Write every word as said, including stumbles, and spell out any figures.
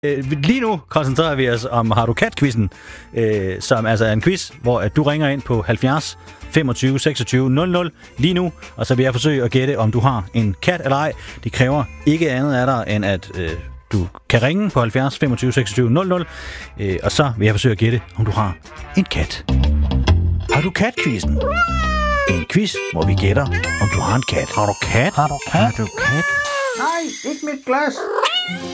Lige nu koncentrerer vi os om Har du kat-quizzen, øh, som altså er en quiz, hvor at du ringer ind på halvfjerds femogtyve seksogtyve nul nul lige nu, og så vil jeg forsøge at gætte, om du har en kat eller ej. Det kræver ikke andet af dig, end at øh, du kan ringe på halvfjerds femogtyve seksogtyve nul nul, øh, og så vil jeg forsøge at gætte, om du har en kat. Har du kat-quizzen? En quiz, hvor vi gætter, om du har en kat. Har du kat? Har du kat? Har du kat? Nej, ikke mit glas.